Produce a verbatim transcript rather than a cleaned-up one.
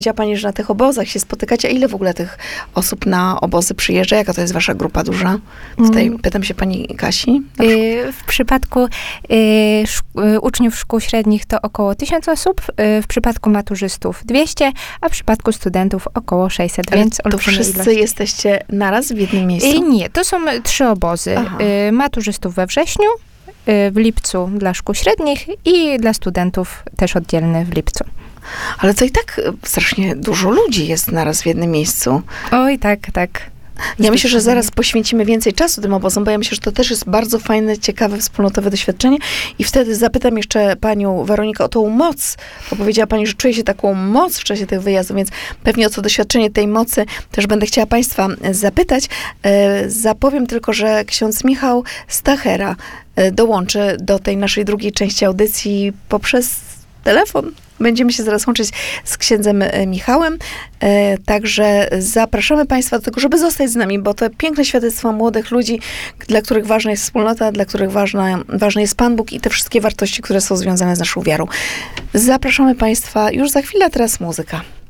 Powiedziała pani, że na tych obozach się spotykacie. A ile w ogóle tych osób na obozy przyjeżdża? Jaka to jest wasza grupa duża? Tutaj mm. pytam się pani Kasi. Yy, w przypadku yy, szk- yy, uczniów szkół średnich to około tysiąc osób, yy, w przypadku maturzystów dwieście, a w przypadku studentów około sześćset, Ale więc to olbrzymia wszyscy ilość. jesteście naraz w jednym miejscu? Yy, nie, to są trzy obozy. Yy, maturzystów we wrześniu, yy, w lipcu dla szkół średnich i dla studentów też oddzielny w lipcu. Ale to i tak strasznie dużo ludzi jest naraz w jednym miejscu. Oj, tak, tak. Ja myślę, że zaraz poświęcimy więcej czasu tym obozom, bo ja myślę, że to też jest bardzo fajne, ciekawe, wspólnotowe doświadczenie. I wtedy zapytam jeszcze panią Weronikę o tą moc, bo powiedziała pani, że czuje się taką moc w czasie tych wyjazdów, więc pewnie o co doświadczenie tej mocy też będę chciała państwa zapytać. E, zapowiem tylko, że ksiądz Michał Stachera e, dołączy do tej naszej drugiej części audycji poprzez telefon. Będziemy się zaraz łączyć z księdzem Michałem. E, także zapraszamy państwa do tego, żeby zostać z nami, bo to piękne świadectwa młodych ludzi, dla których ważna jest wspólnota, dla których ważna, ważny jest Pan Bóg i te wszystkie wartości, które są związane z naszą wiarą. Zapraszamy państwa już za chwilę, a teraz muzyka.